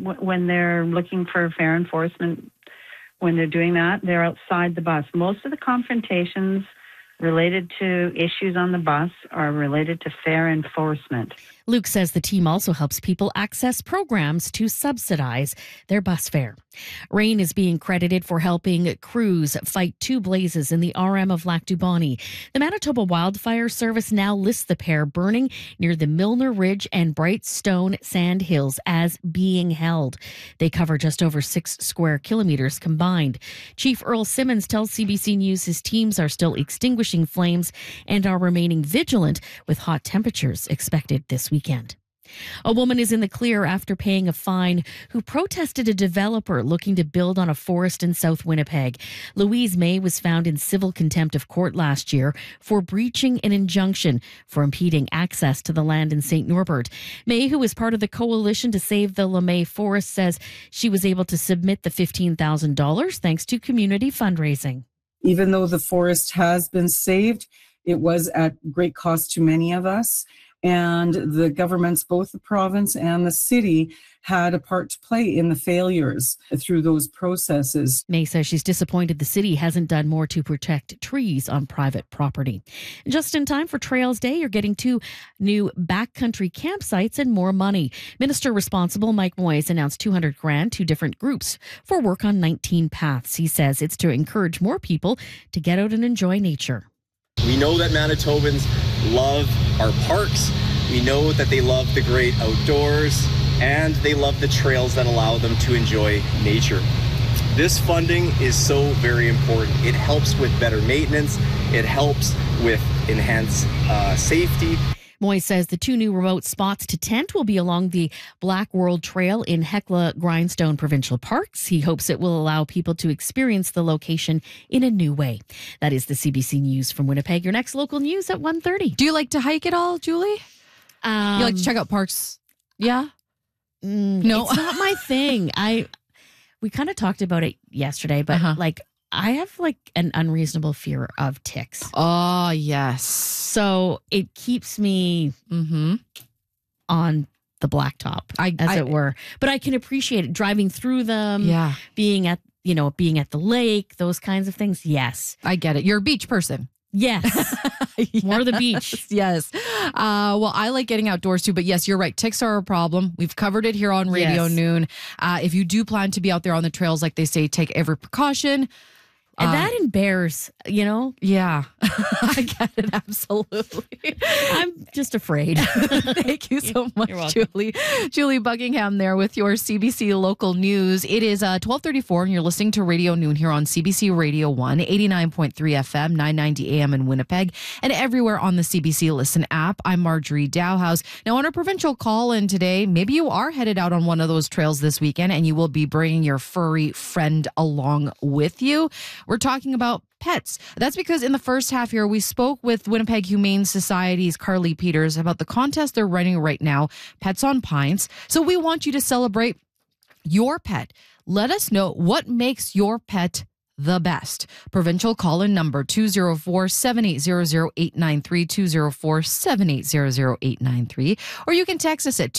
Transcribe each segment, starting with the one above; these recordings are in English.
when they're looking for fare enforcement, when they're doing that, they're outside the bus. Most of the confrontations related to issues on the bus are related to fare enforcement. Luke says the team also helps people access programs to subsidize their bus fare. Rain is being credited for helping crews fight two blazes in the RM of Lac du Bonnet. The Manitoba Wildfire Service now lists the pair burning near the Milner Ridge and Bright Stone Sand Hills as being held. They cover just over 6 square kilometers combined. Chief Earl Simmons tells CBC News his teams are still extinguishing flames and are remaining vigilant with hot temperatures expected this weekend. A woman is in the clear after paying a fine who protested a developer looking to build on a forest in South Winnipeg. Louise May was found in civil contempt of court last year for breaching an injunction for impeding access to the land in St. Norbert. May, who is part of the coalition to save the LeMay Forest, says she was able to submit the $15,000 thanks to community fundraising. Even though the forest has been saved, it was at great cost to many of us. And the governments, both the province and the city, had a part to play in the failures through those processes. May says she's disappointed the city hasn't done more to protect trees on private property. Just in time for Trails Day, you're getting 2 new backcountry campsites and more money. Minister responsible Mike Moyes announced $200,000 to different groups for work on 19 paths. He says it's to encourage more people to get out and enjoy nature. We know that Manitobans love our parks. We know that they love the great outdoors, and they love the trails that allow them to enjoy nature. This funding is so very important. It helps with better maintenance. It helps with enhanced safety. Moy says the 2 new remote spots to tent will be along the Black World Trail in Hecla Grindstone Provincial Parks. He hopes it will allow people to experience the location in a new way. That is the CBC News from Winnipeg. Your next local news at 1:30. Do you like to hike at all, Julie? You like to check out parks? Yeah? No, it's not my thing. We kind of talked about it yesterday, but I have an unreasonable fear of ticks. Oh, yes. So it keeps me on the blacktop, as it were. But I can appreciate it, driving through them, being at the lake, those kinds of things. Yes. I get it. You're a beach person. Yes. More the beach. Yes. Well, I like getting outdoors too, but yes, you're right. Ticks are a problem. We've covered it here on Radio Noon. If you do plan to be out there on the trails, like they say, take every precaution. And that and bears, Yeah, I get it. Absolutely. I'm just afraid. Thank you so much, Julie. Julie Buckingham there with your CBC local news. It is 12:34 and you're listening to Radio Noon here on CBC Radio 1, 89.3 FM, 990 AM in Winnipeg, and everywhere on the CBC Listen app. I'm Marjorie Dowhouse. Now, on a provincial call-in today, maybe you are headed out on one of those trails this weekend and you will be bringing your furry friend along with you. We're talking about pets. That's because in the first half here, we spoke with Winnipeg Humane Society's Carly Peters about the contest they're running right now, Pets on Pints. So we want you to celebrate your pet. Let us know what makes your pet the best. Provincial call-in number 204-780-0893, 204-780-0893. Or you can text us at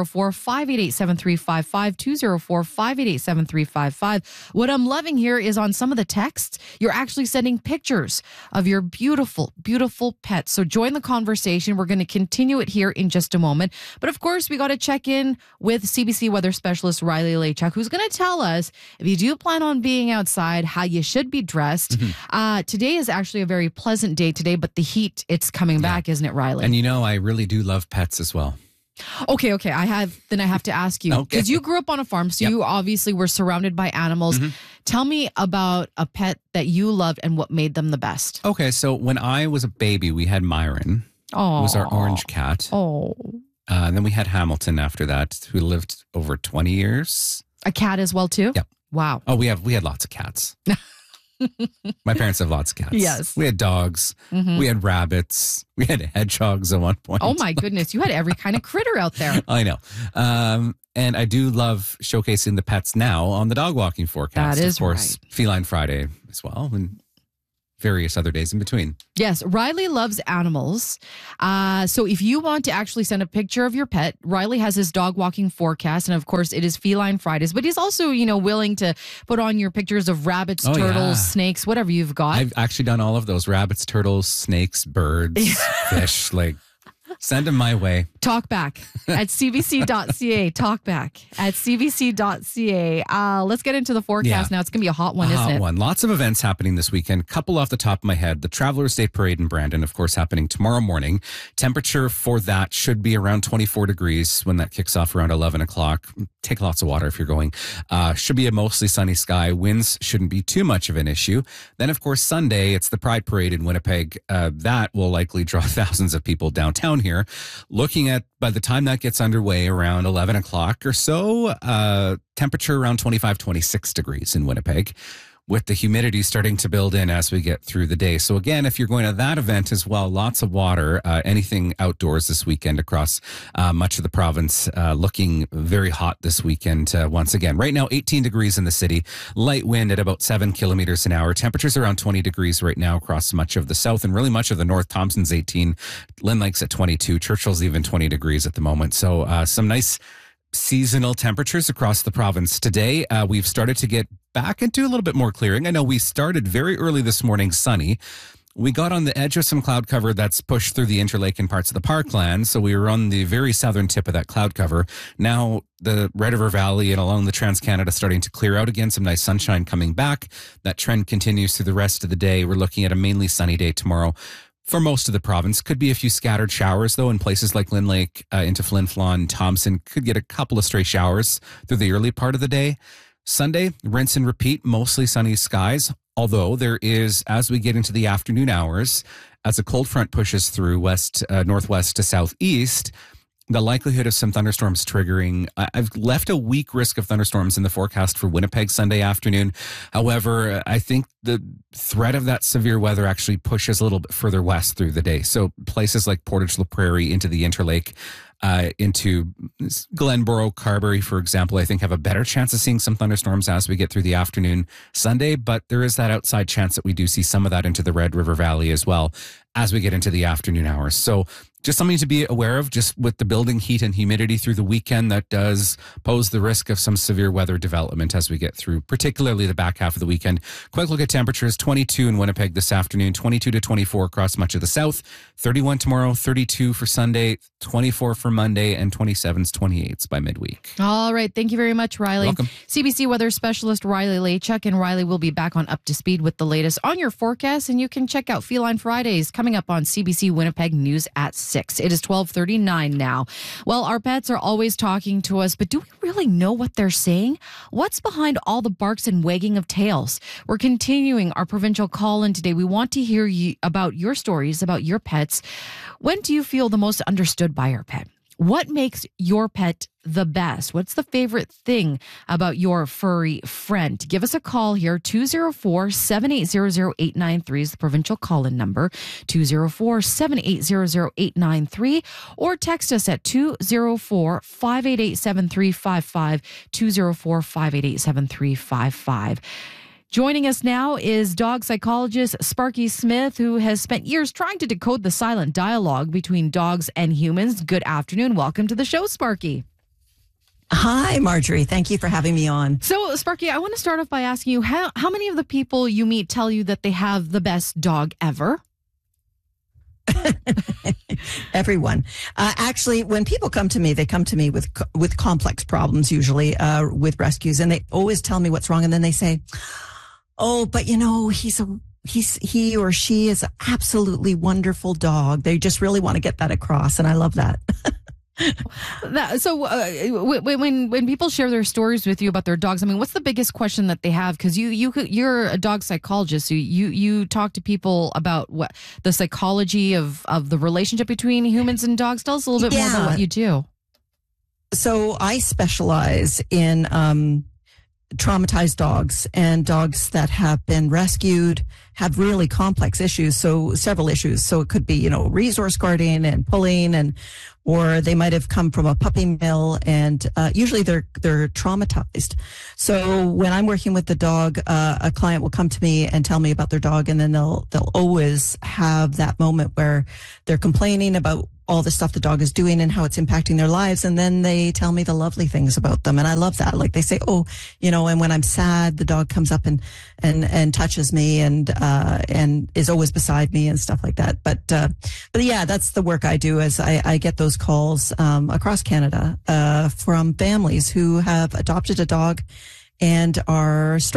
204-588-7355, 204-588-7355. What I'm loving here is on some of the texts, you're actually sending pictures of your beautiful, beautiful pets. So join the conversation. We're going to continue it here in just a moment. But of course, we got to check in with CBC weather specialist Riley Lachuk, who's going to tell us if you do plan on being outside, how you should be dressed. Today is actually a very pleasant day today, but the heat, it's coming back, isn't it, Riley? And I really do love pets as well. Okay. I have to ask you, because you grew up on a farm, so you obviously were surrounded by animals. Tell me about a pet that you loved and what made them the best. Okay, so when I was a baby, we had Myron. Oh, it was our orange cat. Oh. Then we had Hamilton after that, who lived over 20 years. A cat as well, too? Yep. Wow. Oh, we had lots of cats. My parents have lots of cats. Yes. We had dogs. We had rabbits. We had hedgehogs at one point. Oh, my goodness. You had every kind of critter out there. I know. And I do love showcasing the pets now on the dog walking forecast. That is, of course, right. Feline Friday as well. And various other days in between. Yes, Riley loves animals. So if you want to actually send a picture of your pet, Riley has his dog walking forecast. And of course, it is Feline Fridays. But he's also, willing to put on your pictures of rabbits, turtles, snakes, whatever you've got. I've actually done all of those: rabbits, turtles, snakes, birds, fish. Send them my way. Talk back at cbc.ca. Talk back at cbc.ca. Let's get into the forecast now. It's going to be a hot one, isn't it? Hot one. Lots of events happening this weekend. Couple off the top of my head. The Travelers Day Parade in Brandon, of course, happening tomorrow morning. Temperature for that should be around 24 degrees when that kicks off around 11 o'clock. Take lots of water if you're going. Should be a mostly sunny sky. Winds shouldn't be too much of an issue. Then, of course, Sunday, it's the Pride Parade in Winnipeg. That will likely draw thousands of people downtown here. Looking at, by the time that gets underway around 11 o'clock or so, temperature around 25, 26 degrees in Winnipeg, with the humidity starting to build in as we get through the day. So again, if you're going to that event as well, lots of water, anything outdoors this weekend across much of the province, looking very hot this weekend once again. Right now, 18 degrees in the city, light wind at about 7 kilometers an hour. Temperatures around 20 degrees right now across much of the south and really much of the north. Thompson's 18, Lynn Lake's at 22, Churchill's even 20 degrees at the moment. So some nice seasonal temperatures across the province today. We've started to get back into a little bit more clearing. I know we started very early this morning sunny. We got on the edge of some cloud cover that's pushed through the Interlake and parts of the Parkland. So we were on the very southern tip of that cloud cover. Now the Red River Valley and along the Trans-Canada starting to clear out again. Some nice sunshine coming back. That trend continues through the rest of the day. We're looking at a mainly sunny day tomorrow for most of the province. Could be a few scattered showers, though, in places like Lynn Lake into Flin Flon, Thompson. Could get a couple of stray showers through the early part of the day. Sunday, rinse and repeat, mostly sunny skies. Although there is, as we get into the afternoon hours, as a cold front pushes through northwest to southeast, the likelihood of some thunderstorms triggering. I've left a weak risk of thunderstorms in the forecast for Winnipeg Sunday afternoon. However, I think the threat of that severe weather actually pushes a little bit further west through the day. So places like Portage La Prairie into the Interlake, into Glenboro, Carberry, for example, I think have a better chance of seeing some thunderstorms as we get through the afternoon Sunday. But there is that outside chance that we do see some of that into the Red River Valley as well as we get into the afternoon hours. So just something to be aware of, just with the building heat and humidity through the weekend, that does pose the risk of some severe weather development as we get through, particularly the back half of the weekend. Quick look at temperatures: 22 in Winnipeg this afternoon, 22 to 24 across much of the south, 31 tomorrow, 32 for Sunday, 24 for Monday, and 27s, 28s by midweek. All right. Thank you very much, Riley. Welcome. CBC weather specialist Riley Lachuk, and Riley will be back on Up to Speed with the latest on your forecast, and you can check out Feline Fridays coming up on CBC Winnipeg News at 6. It is 12:39 now. Well, our pets are always talking to us, but do we really know what they're saying? What's behind all the barks and wagging of tails? We're continuing our provincial call-in today. We want to hear about your stories, about your pets. When do you feel the most understood by your pet? What makes your pet the best? What's the favorite thing about your furry friend? Give us a call here. 204-780-0893 is the provincial call-in number. 204-780-0893. Or text us at 204-588-7355. 204-588-7355. Joining us now is dog psychologist Sparky Smith, who has spent years trying to decode the silent dialogue between dogs and humans. Good afternoon. Welcome to the show, Sparky. Hi, Marjorie. Thank you for having me on. So, Sparky, I want to start off by asking you, how many of the people you meet tell you that they have the best dog ever? Everyone. Actually, when people come to me, they come to me with complex problems, usually with rescues, and they always tell me what's wrong. And then they say, oh, but he or she is an absolutely wonderful dog. They just really want to get that across. And I love that. So when people share their stories with you about their dogs, I mean, what's the biggest question that they have? Because you're a dog psychologist, so you talk to people about what the psychology of the relationship between humans and dogs. Tell us a little bit more about what you do. So I specialize in traumatized dogs and dogs that have been rescued, have really complex issues. So several issues. So it could be, resource guarding and pulling or they might have come from a puppy mill and usually they're traumatized. So when I'm working with the dog, a client will come to me and tell me about their dog, and then they'll always have that moment where they're complaining about all the stuff the dog is doing and how it's impacting their lives. And then they tell me the lovely things about them. And I love that. Like they say, and when I'm sad, the dog comes up and touches me and is always beside me and stuff like that. But yeah, that's the work I do as I get those calls, across Canada, from families who have adopted a dog and are